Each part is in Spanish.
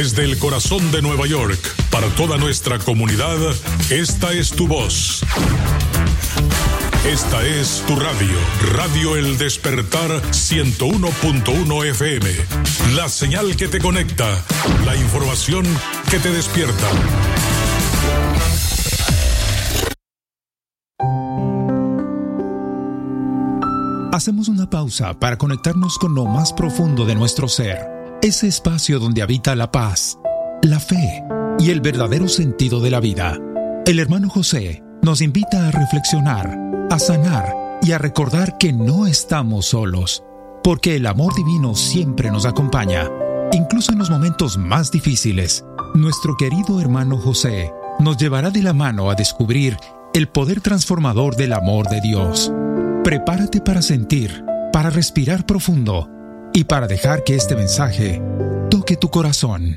Desde el corazón de Nueva York, para toda nuestra comunidad, esta es tu voz. Esta es tu radio, Radio El Despertar 101.1 FM. La señal que te conecta, la información que te despierta. Hacemos una pausa para conectarnos con lo más profundo de nuestro ser. Ese espacio donde habita la paz, la fe y el verdadero sentido de la vida. El hermano José nos invita a reflexionar, a sanar y a recordar que no estamos solos, porque el amor divino siempre nos acompaña, incluso en los momentos más difíciles. Nuestro querido hermano José nos llevará de la mano a descubrir el poder transformador del amor de Dios. Prepárate para sentir, para respirar profundo y para dejar que este mensaje toque tu corazón.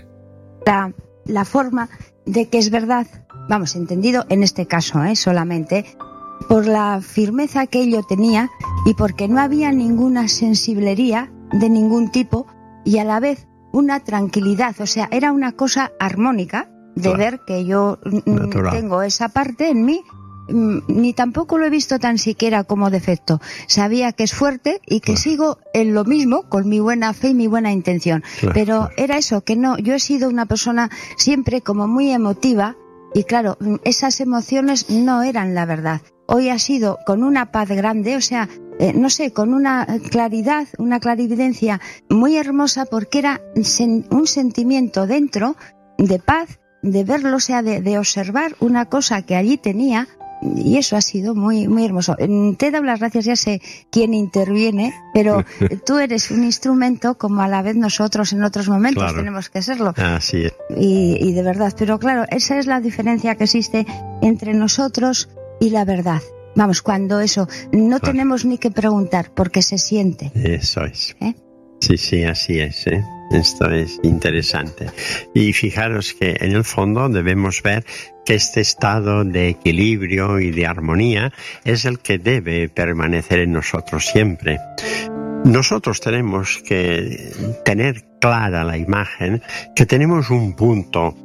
La forma de que es verdad, vamos, entendido en este caso, solamente por la firmeza que yo tenía y porque no había ninguna sensiblería de ningún tipo y a la vez una tranquilidad, o sea, era una cosa armónica de ver que yo tengo esa parte en mí. Ni tampoco lo he visto tan siquiera como defecto. Sabía que es fuerte y que sigo en lo mismo con mi buena fe y mi buena intención. Pero era eso, que no, yo he sido una persona siempre como muy emotiva y claro, esas emociones no eran la verdad. Hoy ha sido con una paz grande, o sea, no sé, con una claridad, una clarividencia muy hermosa porque era un sentimiento dentro de paz, de verlo, o sea, de observar una cosa que allí tenía. Y eso ha sido muy, muy hermoso. Te he dado las gracias, ya sé quién interviene, pero tú eres un instrumento como a la vez nosotros en otros momentos tenemos que serlo. Así es. Y de verdad, pero claro, esa es la diferencia que existe entre nosotros y la verdad. Vamos, cuando eso, no tenemos ni que preguntar porque se siente. Eso es. Sí, así es. Esto es interesante. Y fijaros que en el fondo debemos ver que este estado de equilibrio y de armonía es el que debe permanecer en nosotros siempre. Nosotros tenemos que tener clara la imagen que tenemos un punto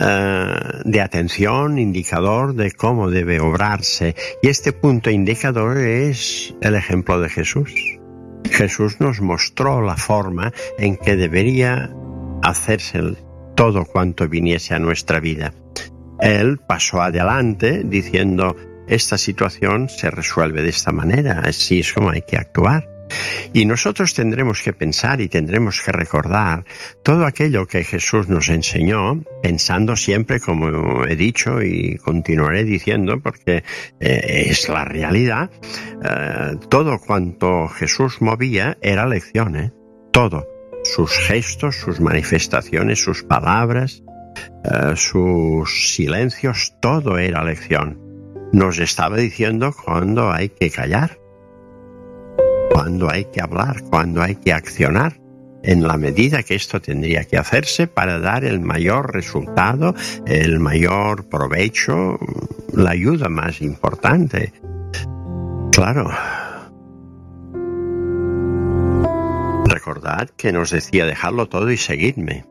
de atención, indicador de cómo debe obrarse. Y este punto indicador es el ejemplo de Jesús. Jesús nos mostró la forma en que debería hacerse todo cuanto viniese a nuestra vida. Él pasó adelante diciendo, esta situación se resuelve de esta manera, así es como hay que actuar. Y nosotros tendremos que pensar y tendremos que recordar todo aquello que Jesús nos enseñó, pensando siempre, como he dicho y continuaré diciendo, porque es la realidad, todo cuanto Jesús movía era lección, todo. Sus gestos, sus manifestaciones, sus palabras, sus silencios, todo era lección. Nos estaba diciendo cuándo hay que callar, cuándo hay que hablar, cuándo hay que accionar, en la medida que esto tendría que hacerse para dar el mayor resultado, el mayor provecho, la ayuda más importante. Claro. Recordad que nos decía dejadlo todo y seguidme.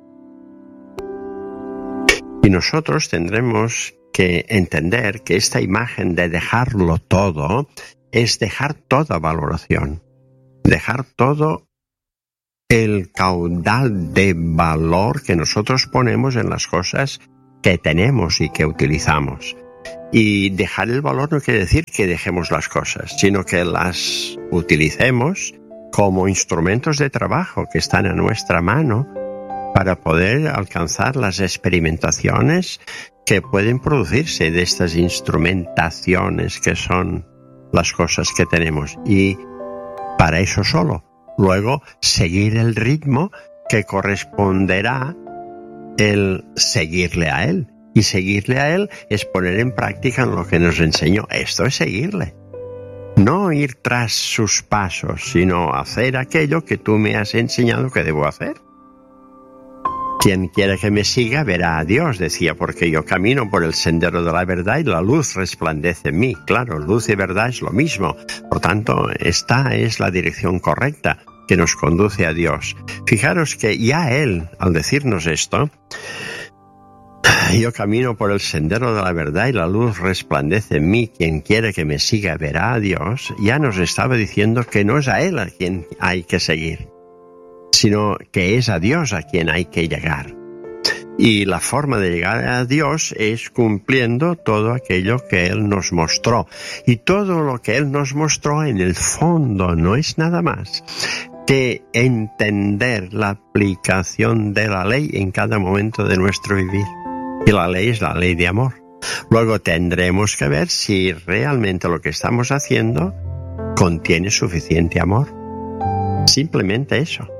Y nosotros tendremos que entender que esta imagen de dejarlo todo es dejar toda valoración, dejar todo el caudal de valor que nosotros ponemos en las cosas que tenemos y que utilizamos. Y dejar el valor no quiere decir que dejemos las cosas, sino que las utilicemos como instrumentos de trabajo que están a nuestra mano para poder alcanzar las experimentaciones que pueden producirse de estas instrumentaciones que son las cosas que tenemos. Y para eso solo. Luego, seguir el ritmo que corresponderá el seguirle a Él. Y seguirle a Él es poner en práctica lo que nos enseñó. Esto es seguirle. No ir tras sus pasos, sino hacer aquello que tú me has enseñado que debo hacer. Quien quiera que me siga verá a Dios, decía, porque yo camino por el sendero de la verdad y la luz resplandece en mí. Claro, luz y verdad es lo mismo. Por tanto, esta es la dirección correcta. que nos conduce a Dios. Fijaros que ya Él, al decirnos esto, yo camino por el sendero de la verdad y la luz resplandece en mí. Quien quiere que me siga verá a Dios. Ya nos estaba diciendo que no es a Él a quien hay que seguir, sino que es a Dios a quien hay que llegar. Y la forma de llegar a Dios es cumpliendo todo aquello que Él nos mostró. Y todo lo que Él nos mostró en el fondo no es nada más que entender la aplicación de la ley en cada momento de nuestro vivir. Y la ley es la ley de amor. Luego tendremos que ver si realmente lo que estamos haciendo contiene suficiente amor. Simplemente eso.